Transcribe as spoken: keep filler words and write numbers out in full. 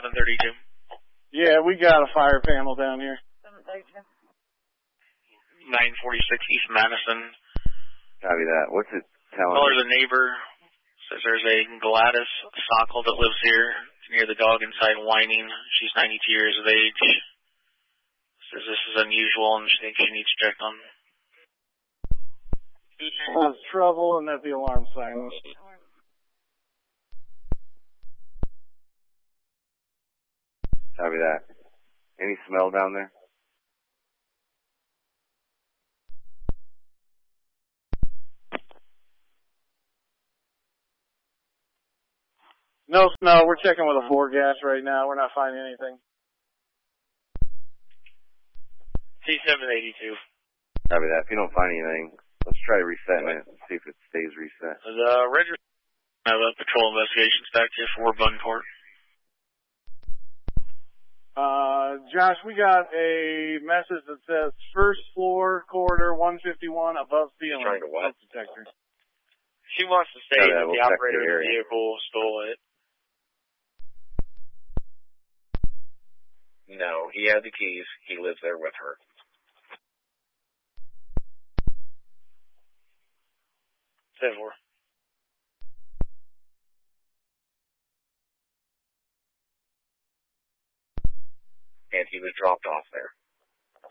seven thirty-two. Yeah, we got a fire panel down here. seven thirty-two. nine forty-six East Madison. Copy that. What's it telling Well, you? there's a neighbor. Says there's a Gladys Sokol that lives here near the dog inside whining. She's ninety-two years of age. Says this is unusual and she thinks she needs checked on. Has trouble and that the alarm sign. Copy that. Any smell down there? No smell. We're checking with a four gas right now. We're not finding anything. T seven eighty-two. Copy that. If you don't find anything, let's try resetting it and see if it stays reset. The Red have a patrol investigations back here for Buncourt. Uh, Josh, we got a message that says first floor corridor one fifty-one above ceiling. Trying to what? Detector. She wants to say Yeah, that we'll the check operator the of the area. vehicle stole it. No, he had the keys. He lives there with her. ten four. And he was dropped off there.